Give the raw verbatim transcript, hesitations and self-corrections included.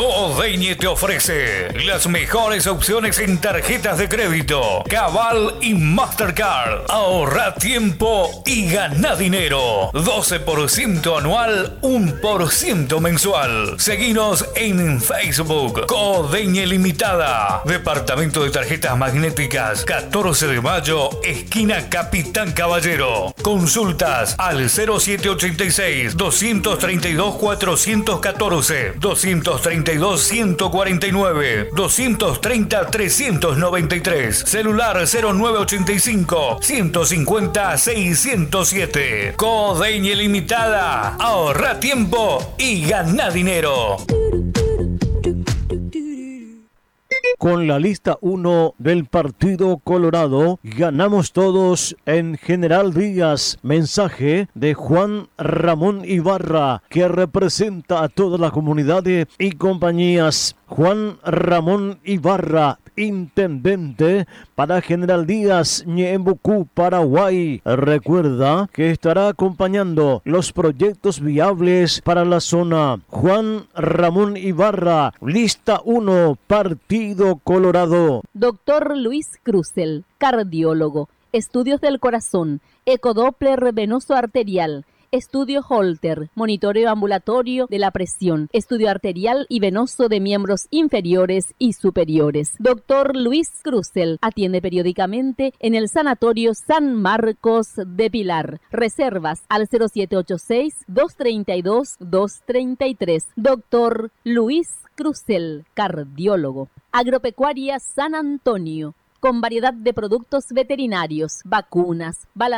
Codeñe te ofrece las mejores opciones en tarjetas de crédito, Cabal y Mastercard. Ahorra tiempo y gana dinero. doce por ciento anual, uno por ciento mensual. Seguinos en Facebook. Codeñe Limitada. Departamento de Tarjetas Magnéticas, catorce de mayo, esquina Capitán Caballero. Consultas al cero siete ochenta y seis, doscientos treinta y dos, cuatrocientos catorce, doscientos treinta y dos, ciento cuarenta y nueve, doscientos treinta, trescientos noventa y tres. Celular cero nueve ochenta y cinco, ciento cincuenta, seiscientos siete. Codeñe Limitada. Ahorra tiempo y gana dinero. Con la lista uno del Partido Colorado, ganamos todos en General Díaz. Mensaje de Juan Ramón Ibarra, que representa a toda la comunidad y compañías. Juan Ramón Ibarra, intendente para General Díaz, Ñeembucú, Paraguay. Recuerda que estará acompañando los proyectos viables para la zona. Juan Ramón Ibarra, lista uno, Partido Colorado. Doctor Luis Crucel, cardiólogo, estudios del corazón, ecodoppler venoso arterial, estudio Holter, monitoreo ambulatorio de la presión, estudio arterial y venoso de miembros inferiores y superiores. Doctor Luis Crucel atiende periódicamente en el Sanatorio San Marcos de Pilar. Reservas al cero siete ocho seis, dos tres dos, dos tres tres. Doctor Luis Crucel, cardiólogo. Agropecuaria San Antonio, con variedad de productos veterinarios, vacunas, balanceados,